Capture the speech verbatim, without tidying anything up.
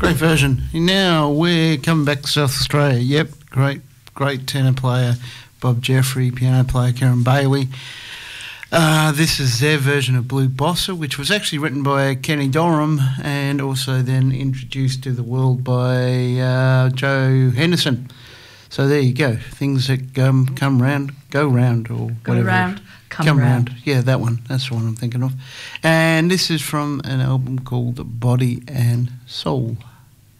Great version. Now we're coming back to South Australia. Yep, great, great tenor player Bob Jeffrey, piano player Karen Bailey. Uh, this is their version of Blue Bossa, which was actually written by Kenny Dorham and also then introduced to the world by uh, Joe Henderson. So there you go. Things that um, come round, go round, or go whatever. Round, come, come round. round. Yeah, that one. That's the one I'm thinking of. And this is from an album called Body and Soul.